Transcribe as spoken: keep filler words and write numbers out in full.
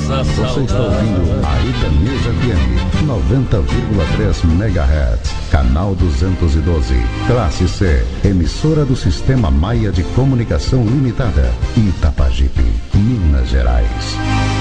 Você está ouvindo a Itanesa F M, noventa vírgula três megahertz, canal duzentos e doze, classe C, emissora do Sistema Maia de Comunicação Limitada, Itapajipe, Minas Gerais.